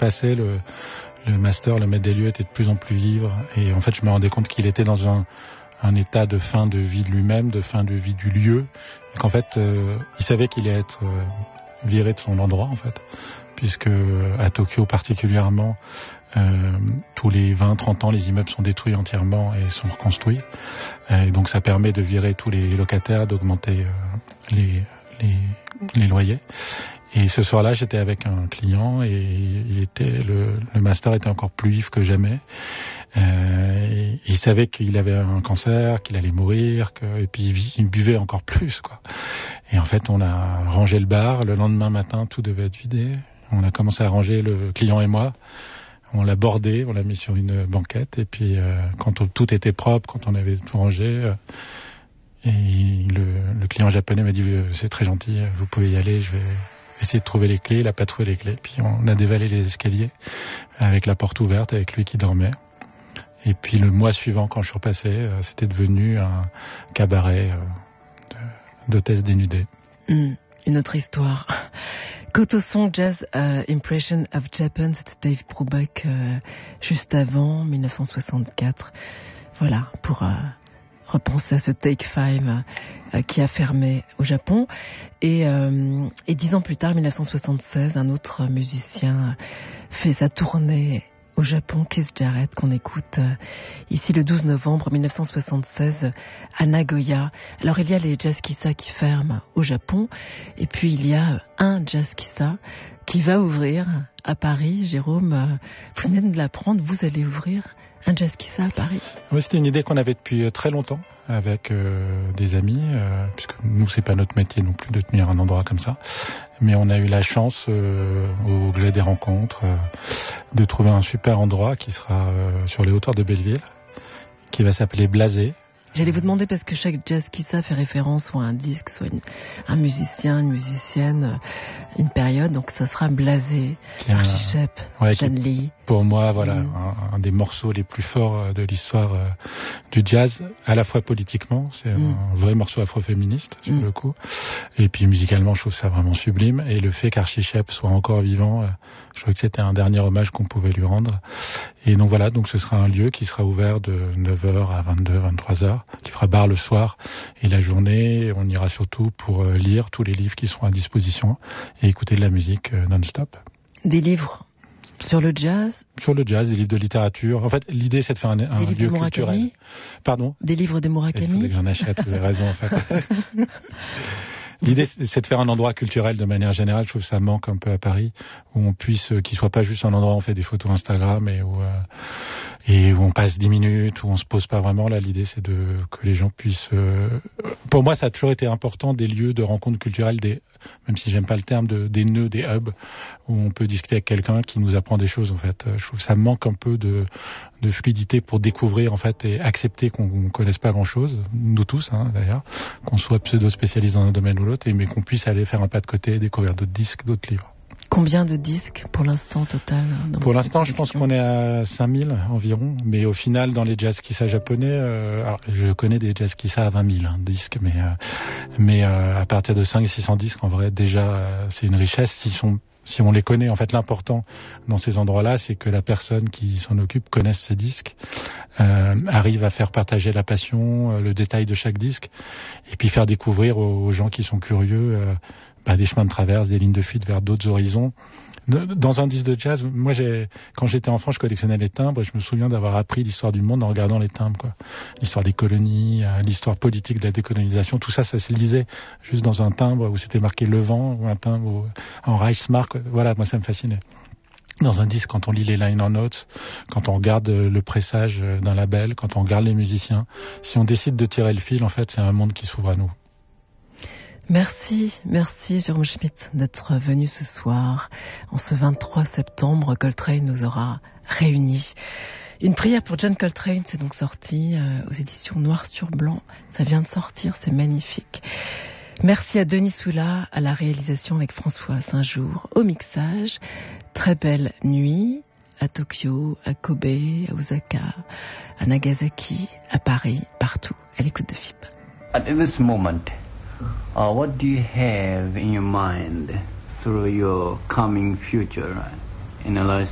passait, le master, le maître des lieux, était de plus en plus ivre. Et en fait, je me rendais compte qu'il était dans un état de fin de vie de lui-même, de fin de vie du lieu. Et qu'en fait, il savait qu'il allait être viré de son endroit, en fait. Puisque à Tokyo particulièrement, tous les 20-30 ans, les immeubles sont détruits entièrement et sont reconstruits. Et donc ça permet de virer tous les locataires, d'augmenter les loyers. Et ce soir-là, j'étais avec un client et le master était encore plus vif que jamais. Et il savait qu'il avait un cancer, qu'il allait mourir, et puis il buvait encore plus, quoi. Et en fait, on a rangé le bar. Le lendemain matin, tout devait être vidé. On a commencé à ranger, le client et moi. On l'a bordé, on l'a mis sur une banquette. Et puis, quand tout était propre, quand on avait tout rangé, et le client japonais m'a dit « C'est très gentil, vous pouvez y aller, je vais essayer de trouver les clés. » Il n'a pas trouvé les clés. Puis on a dévalé les escaliers avec la porte ouverte, avec lui qui dormait. Et puis le mois suivant, quand je suis repassé, c'était devenu un cabaret d'hôtesses dénudées. Une autre histoire. Quant au son Jazz Impression of Japan, c'était Dave Brubeck juste avant, 1964. Voilà, pour repenser à ce Take 5 qui a fermé au Japon. Et 10 ans plus tard, 1976, un autre musicien fait sa tournée au Japon, Keith Jarrett, qu'on écoute ici le 12 novembre 1976 à Nagoya. Alors il y a les Jazz Kissa qui ferment au Japon, et puis il y a un Jazz Kissa qui va ouvrir à Paris. Jérôme, vous venez de l'apprendre, vous allez ouvrir un Jazz Kissa à Paris. Oui, c'était une idée qu'on avait depuis très longtemps avec des amis, puisque nous, c'est pas notre métier non plus de tenir un endroit comme ça. Mais on a eu la chance, au gré des rencontres, de trouver un super endroit qui sera sur les hauteurs de Belleville, qui va s'appeler Blasé. J'allais vous demander, parce que chaque Jazz Kissa fait référence soit à un disque, soit un musicien, une musicienne, une période, donc ça sera Blasé, Archichep, Jeanne Lee. Pour moi, voilà, un des morceaux les plus forts de l'histoire du jazz, à la fois politiquement, c'est un vrai morceau afroféministe, sur le coup, et puis musicalement, je trouve ça vraiment sublime, et le fait qu'Archichep soit encore vivant, je trouvais que c'était un dernier hommage qu'on pouvait lui rendre. Et donc voilà, donc ce sera un lieu qui sera ouvert de 9h à 22, 23h, qui fera bar le soir, et la journée, on ira surtout pour lire tous les livres qui seront à disposition et écouter de la musique non-stop. Des livres sur le jazz? Sur le jazz, des livres de littérature. En fait, l'idée, c'est de faire un lieu culturel. Pardon? Des livres de Murakami? Il faudrait que j'en achète, vous avez raison, en fait. L'idée, c'est de faire un endroit culturel de manière générale. Je trouve que ça manque un peu à Paris, où on puisse, qu'il soit pas juste un endroit où on fait des photos Instagram et où on passe 10 minutes, où on se pose pas vraiment. Là, l'idée, c'est que les gens puissent... Pour moi, ça a toujours été important, des lieux de rencontres culturelles, même si j'aime pas le terme, des nœuds, des hubs, où on peut discuter avec quelqu'un qui nous apprend des choses, en fait. Je trouve que ça manque un peu de fluidité pour découvrir, en fait, et accepter qu'on connaisse pas grand-chose, nous tous, d'ailleurs, qu'on soit pseudo-spécialiste dans un domaine ou l'autre, mais qu'on puisse aller faire un pas de côté, découvrir d'autres disques, d'autres livres. Combien de disques pour l'instant total? Pour l'instant, je pense qu'on est à 5000 environ, mais au final, dans les Jazz Kissa japonais, alors, je connais des Jazz Kissa à 20 000 disques, mais à partir de 500-600 disques, en vrai, déjà, c'est une richesse. Si on les connaît, en fait, l'important dans ces endroits-là, c'est que la personne qui s'en occupe connaisse ces disques, arrive à faire partager la passion, le détail de chaque disque, et puis faire découvrir aux gens qui sont curieux des chemins de traverse, des lignes de fuite vers d'autres horizons. Dans un disque de jazz, moi, quand j'étais enfant, je collectionnais les timbres, et je me souviens d'avoir appris l'histoire du monde en regardant les timbres, quoi. L'histoire des colonies, l'histoire politique de la décolonisation, tout ça, ça se lisait juste dans un timbre où c'était marqué Levant, ou un timbre en Reichsmark. Voilà, moi, ça me fascinait. Dans un disque, quand on lit les liner notes, quand on regarde le pressage d'un label, quand on regarde les musiciens, si on décide de tirer le fil, en fait, c'est un monde qui s'ouvre à nous. Merci Jérôme Schmitt d'être venu ce soir. En ce 23 septembre, Coltrane nous aura réunis. Une prière pour John Coltrane, c'est donc sorti aux éditions Noir sur Blanc. Ça vient de sortir, c'est magnifique. Merci à Denis Soula, à la réalisation avec François Saint-Jour, au mixage. Très belle nuit à Tokyo, à Kobe, à Osaka, à Nagasaki, à Paris, partout, à l'écoute de FIP. At this moment, what do you have in your mind through your coming future in a